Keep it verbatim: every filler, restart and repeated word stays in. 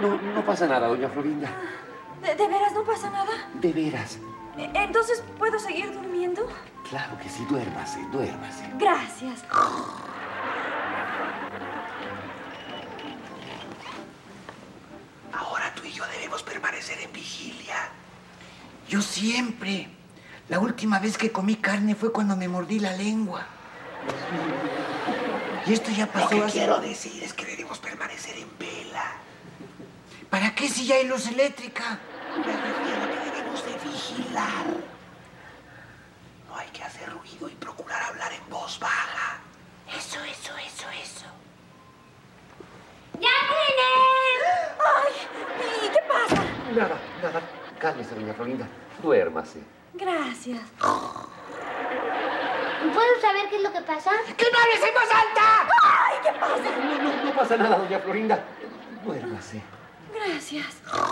No, no pasa nada, doña Florinda. ¿De, de veras no pasa nada? De veras. ¿Entonces puedo seguir durmiendo? Claro que sí, duérmase, duérmase. Gracias. Ahora tú y yo debemos permanecer en vigilia. Yo siempre. La última vez que comí carne fue cuando me mordí la lengua. Y esto ya pasó. Lo que hace... quiero decir es que debemos permanecer en vela. ¿Para qué si ya hay luz eléctrica? Me refiero a que debemos de vigilar. No hay que hacer ruido y procurar hablar en voz baja. Eso, eso, eso, eso. ¡Ya vine! ¡Ay! ¿Y qué pasa? Nada, nada. Cálmese, doña Florinda. Duérmase. Gracias. ¿Puedo saber qué es lo que pasa? ¡Que no hables en voz alta! ¡Ay! ¿Qué pasa? No, no, no pasa nada, doña Florinda. Duérmase. Gracias.